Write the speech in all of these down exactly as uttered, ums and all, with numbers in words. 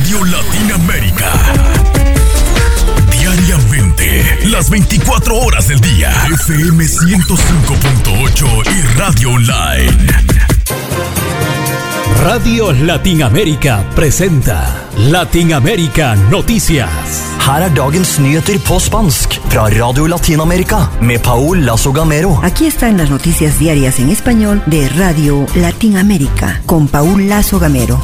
Radio Latinoamérica. Diariamente, las veinticuatro horas del día. F M ciento cinco punto ocho y Radio Online. Radio Latinoamérica presenta Latinoamérica Noticias. Her er dagens nyheter på spansk fra Radio Latinoamérica med Paul Lazo Gamero. Aquí están las noticias diarias en español de Radio Latinoamérica con Paul Lazo Gamero.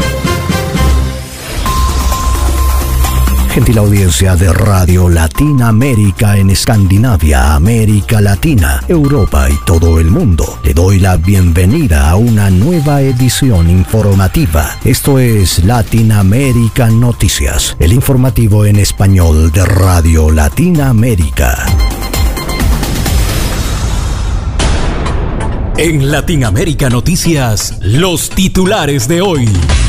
Gentil audiencia de Radio Latinoamérica en Escandinavia, América Latina, Europa y todo el mundo. Le doy la bienvenida a una nueva edición informativa. Esto es Latinoamérica Noticias, el informativo en español de Radio Latinoamérica. En Latinoamérica Noticias, los titulares de hoy.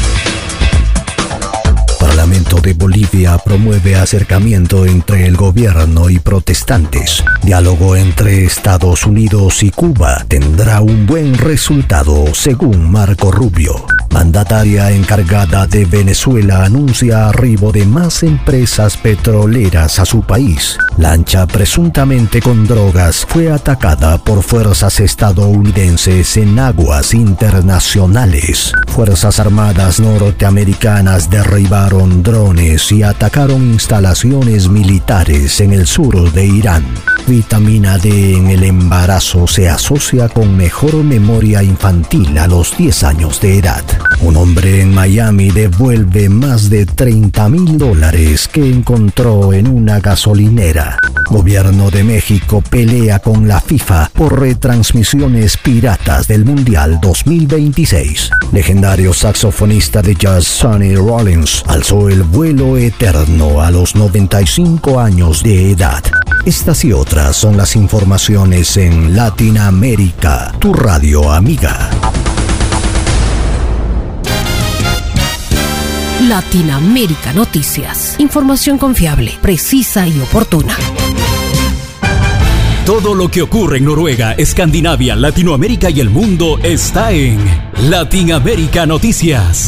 El Parlamento de Bolivia promueve acercamiento entre el gobierno y protestantes. Diálogo entre Estados Unidos y Cuba tendrá un buen resultado, según Marco Rubio. Mandataria encargada de Venezuela anuncia arribo de más empresas petroleras a su país. Lancha presuntamente con drogas fue atacada por fuerzas estadounidenses en aguas internacionales. Fuerzas Armadas norteamericanas derribaron drones y atacaron instalaciones militares en el sur de Irán. Vitamina D en el embarazo se asocia con mejor memoria infantil a los diez años de edad. Un hombre en Miami devuelve más de treinta mil dólares que encontró en una gasolinera. Gobierno de México pelea con la FIFA por retransmisiones piratas del Mundial dos mil veintiséis. Legendario saxofonista de jazz Sonny Rollins alzó el vuelo eterno a los noventa y cinco años de edad. Estas y otras son las informaciones en Latinoamérica, tu radio amiga. Latinoamérica Noticias. Información confiable, precisa y oportuna. Todo lo que ocurre en Noruega, Escandinavia, Latinoamérica y el mundo está en Latinoamérica Noticias.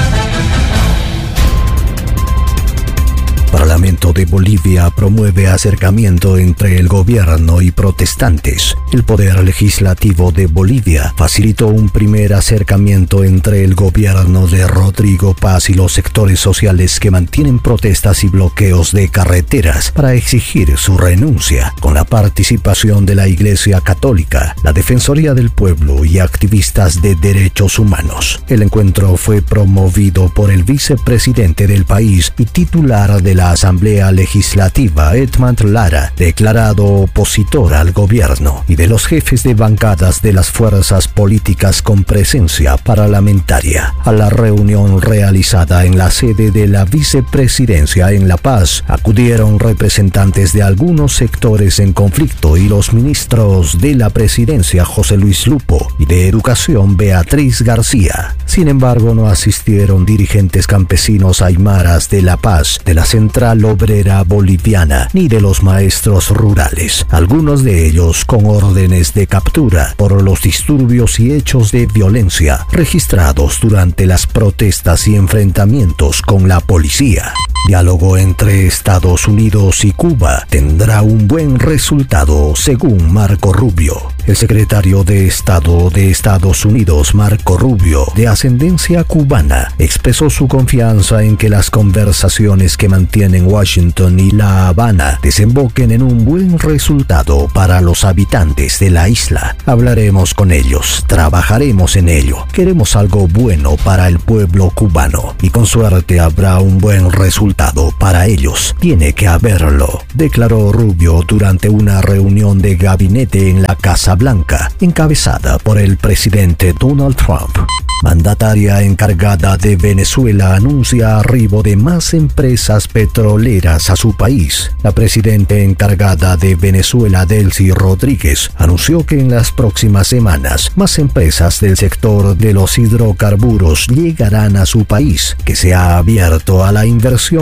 El Parlamento de Bolivia promueve acercamiento entre el gobierno y protestantes. El Poder Legislativo de Bolivia facilitó un primer acercamiento entre el gobierno de Rodrigo Paz y los sectores sociales que mantienen protestas y bloqueos de carreteras para exigir su renuncia, con la participación de la Iglesia Católica, la Defensoría del Pueblo y activistas de derechos humanos. El encuentro fue promovido por el vicepresidente del país y titular de la Asamblea Legislativa, Edmund Lara, declarado opositor al gobierno, y de los jefes de bancadas de las fuerzas políticas con presencia parlamentaria. A la reunión realizada en la sede de la vicepresidencia en La Paz, acudieron representantes de algunos sectores en conflicto y los ministros de la presidencia José Luis Lupo y de Educación Beatriz García. Sin embargo, no asistieron dirigentes campesinos aymaras de La Paz, de la Central Obrera Boliviana, ni de los maestros rurales, algunos de ellos con órdenes de captura por los disturbios y hechos de violencia registrados durante las protestas y enfrentamientos con la policía. Diálogo entre Estados Unidos y Cuba tendrá un buen resultado, según Marco Rubio. El secretario de Estado de Estados Unidos, Marco Rubio, de ascendencia cubana, expresó su confianza en que las conversaciones que mantienen Washington y La Habana desemboquen en un buen resultado para los habitantes de la isla. Hablaremos con ellos, trabajaremos en ello. Queremos algo bueno para el pueblo cubano y con suerte habrá un buen resultado para ellos. Tiene que haberlo, declaró Rubio durante una reunión de gabinete en la Casa Blanca, encabezada por el presidente Donald Trump. Mandataria encargada de Venezuela anuncia arribo de más empresas petroleras a su país. La presidenta encargada de Venezuela, Delcy Rodríguez, anunció que en las próximas semanas más empresas del sector de los hidrocarburos llegarán a su país, que se ha abierto a la inversión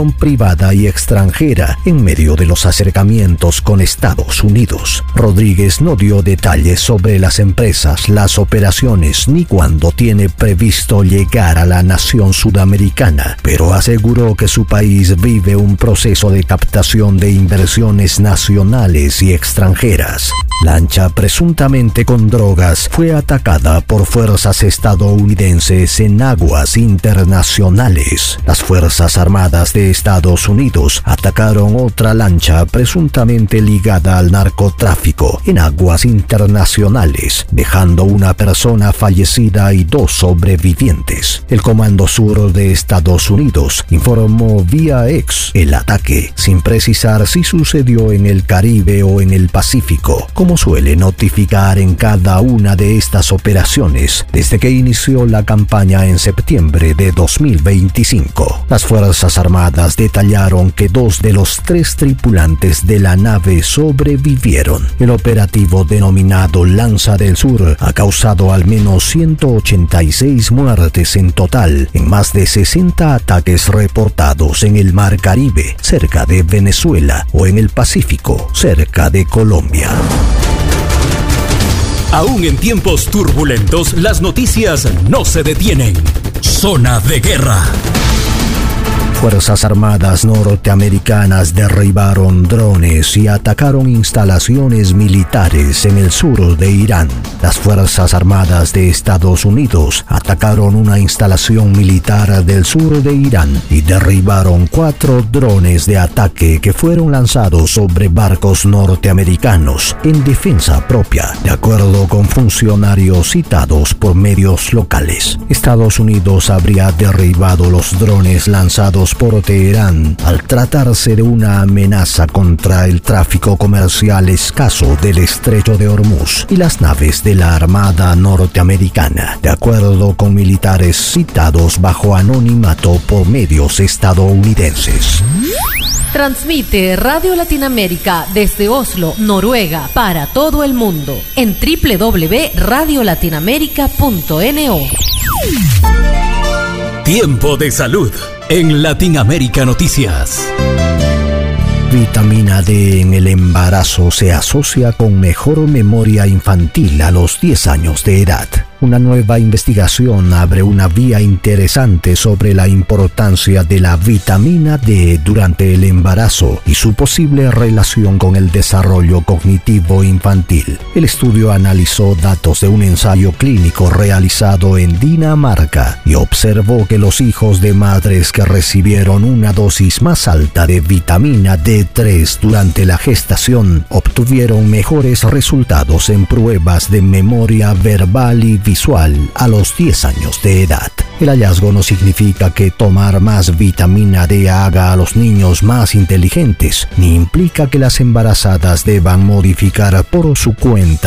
inversión privada y extranjera en medio de los acercamientos con Estados Unidos. Rodríguez no dio detalles sobre las empresas, las operaciones ni cuándo tiene previsto llegar a la nación sudamericana, pero aseguró que su país vive un proceso de captación de inversiones nacionales y extranjeras. Lancha presuntamente con drogas fue atacada por fuerzas estadounidenses en aguas internacionales. Las Fuerzas Armadas de Estados Unidos atacaron otra lancha presuntamente ligada al narcotráfico en aguas internacionales, dejando una persona fallecida y dos sobrevivientes. El Comando Sur de Estados Unidos informó vía X el ataque, sin precisar si sucedió en el Caribe o en el Pacífico, como suele notificar en cada una de estas operaciones desde que inició la campaña en septiembre de dos mil veinticinco. Las Fuerzas Armadas detallaron que dos de los tres tripulantes de la nave sobrevivieron. El operativo denominado Lanza del Sur ha causado al menos ciento ochenta y seis muertes en total en más de sesenta ataques reportados en el Mar Caribe, cerca de Venezuela, o en el Pacífico, cerca de Colombia. Aún en tiempos turbulentos, las noticias no se detienen. Zona de guerra. Fuerzas Armadas norteamericanas derribaron drones y atacaron instalaciones militares en el sur de Irán. Las Fuerzas Armadas de Estados Unidos atacaron una instalación militar del sur de Irán y derribaron cuatro drones de ataque que fueron lanzados sobre barcos norteamericanos en defensa propia, de acuerdo con funcionarios citados por medios locales. Estados Unidos habría derribado los drones lanzados por Teherán al tratarse de una amenaza contra el tráfico comercial escaso del estrecho de Hormuz y las naves de la Armada norteamericana, de acuerdo con militares citados bajo anonimato por medios estadounidenses. Transmite Radio Latinoamérica desde Oslo, Noruega, para todo el mundo en doble u doble u doble u punto radio latinoamérica punto no. Tiempo de salud en Latinoamérica Noticias. Vitamina D en el embarazo se asocia con mejor memoria infantil a los diez años de edad. Una nueva investigación abre una vía interesante sobre la importancia de la vitamina D durante el embarazo y su posible relación con el desarrollo cognitivo infantil. El estudio analizó datos de un ensayo clínico realizado en Dinamarca y observó que los hijos de madres que recibieron una dosis más alta de vitamina D tres durante la gestación obtuvieron mejores resultados en pruebas de memoria verbal y visual a los diez años de edad. El hallazgo no significa que tomar más vitamina D haga a los niños más inteligentes, ni implica que las embarazadas deban modificar por su cuenta